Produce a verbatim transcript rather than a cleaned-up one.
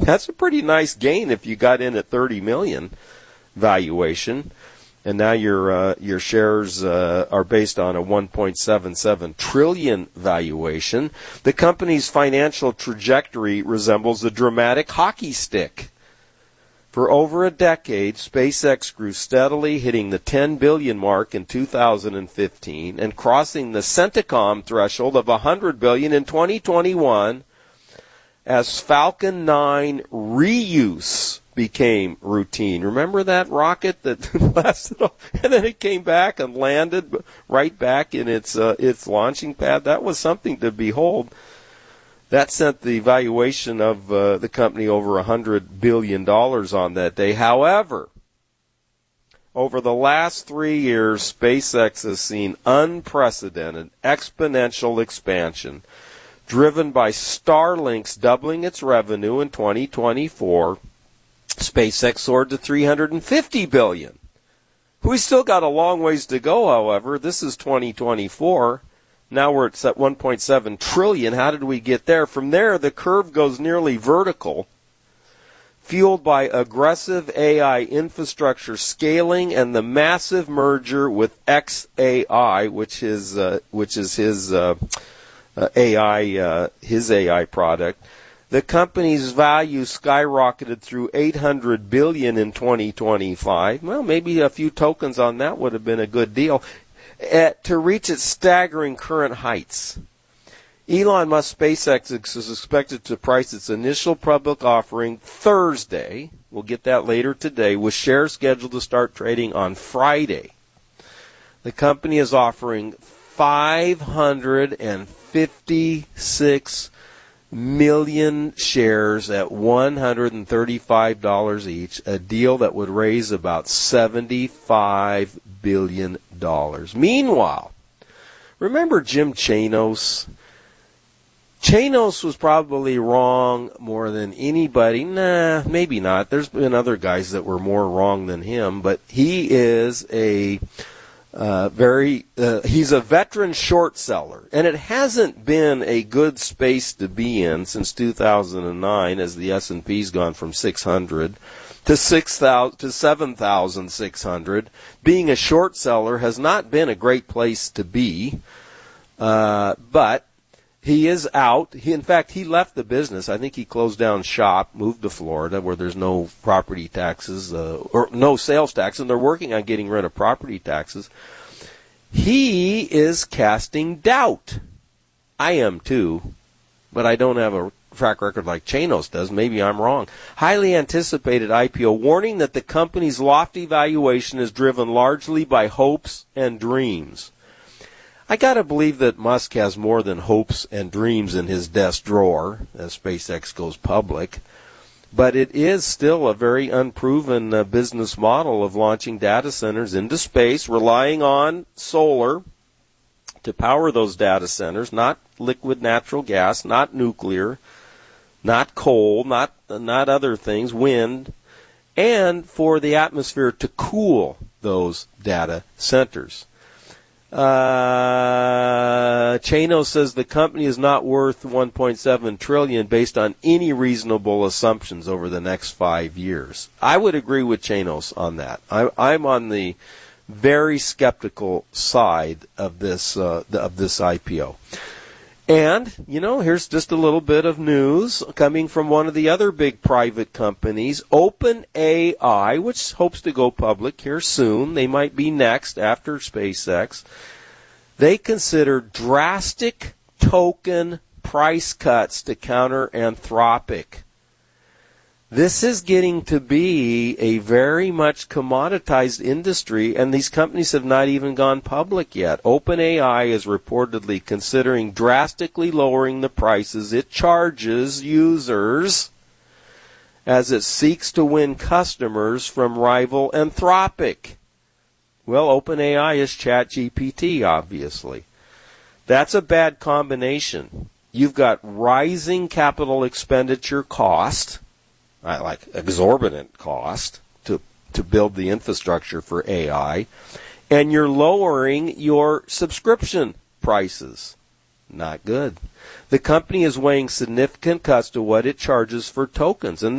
That's a pretty nice gain if you got in at thirty million dollars valuation, and now your uh, your shares uh, are based on a one point seven seven trillion dollars valuation. The company's financial trajectory resembles a dramatic hockey stick. For over a decade, SpaceX grew steadily, hitting the ten billion dollars mark in two thousand fifteen and crossing the Centacom threshold of one hundred billion dollars in twenty twenty-one as Falcon nine reuse became routine. Remember that rocket that lasted, and then it came back and landed right back in its uh, its launching pad? That was something to behold. That sent the valuation of uh, the company over one hundred billion dollars on that day. However, over the last three years, SpaceX has seen unprecedented exponential expansion, driven by Starlink's doubling its revenue in twenty twenty-four. SpaceX soared to three hundred fifty billion dollars. We still got a long ways to go, however. This is twenty twenty-four. Now we're at one point seven trillion dollars. How did we get there? From there, the curve goes nearly vertical, fueled by aggressive A I infrastructure scaling and the massive merger with X A I, which is uh, which is his uh, uh, A I uh, his A I product. The company's value skyrocketed through eight hundred billion dollars in twenty twenty-five. Well, maybe a few tokens on that would have been a good deal. At, to reach its staggering current heights. Elon Musk SpaceX is expected to price its initial public offering Thursday. We'll get that later today, with shares scheduled to start trading on Friday. The company is offering five hundred fifty-six million shares at one hundred thirty-five dollars each, a deal that would raise about seventy-five billion dollars. Meanwhile, remember Jim Chanos? Chanos was probably wrong more than anybody. Nah, maybe not. There's been other guys that were more wrong than him, but he is a uh, very, uh, he's a veteran short seller, and it hasn't been a good space to be in since two thousand nine, as the S and P's gone from six hundred to six thousand to seven thousand six hundred. Being a short seller has not been a great place to be, uh, but he is out. He, in fact, he left the business. I think he closed down shop, moved to Florida, where there's no property taxes uh, or no sales tax, and they're working on getting rid of property taxes. He is casting doubt. I am too, but I don't have a track record like Chanos does. Maybe I'm wrong. Highly anticipated I P O, warning that the company's lofty valuation is driven largely by hopes and dreams. I gotta believe that Musk has more than hopes and dreams in his desk drawer as SpaceX goes public, but it is still a very unproven uh, business model of launching data centers into space, relying on solar to power those data centers, not liquid natural gas, not nuclear, not coal, not not other things, wind, and for the atmosphere to cool those data centers. Uh, Chanos says the company is not worth one point seven trillion dollars based on any reasonable assumptions over the next five years. I would agree with Chanos on that. I, I'm on the very skeptical side of this uh, of this I P O. And, you know, here's just a little bit of news coming from one of the other big private companies, OpenAI, which hopes to go public here soon. They might be next after SpaceX. They consider drastic token price cuts to counter Anthropic. This is getting to be a very much commoditized industry, and these companies have not even gone public yet. OpenAI is reportedly considering drastically lowering the prices it charges users as it seeks to win customers from rival Anthropic. Well, OpenAI is ChatGPT, obviously. That's a bad combination. You've got rising capital expenditure cost, like exorbitant cost to to build the infrastructure for A I, and you're lowering your subscription prices. Not good. The company is weighing significant cuts to what it charges for tokens, and